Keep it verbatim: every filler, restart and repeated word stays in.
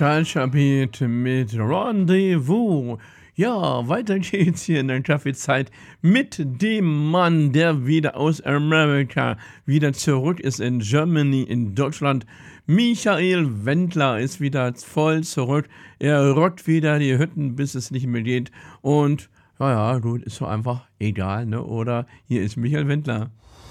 Kaltschapit mit Rendezvous. Ja, weiter geht's hier in der Kaffeezeit mit dem Mann, der wieder aus Amerika wieder zurück ist in Germany, in Deutschland. Michael Wendler ist wieder voll zurück. Er rockt wieder die Hütten, bis es nicht mehr geht. Und, naja, gut, ist so einfach egal, ne? Oder hier ist Michael Wendler.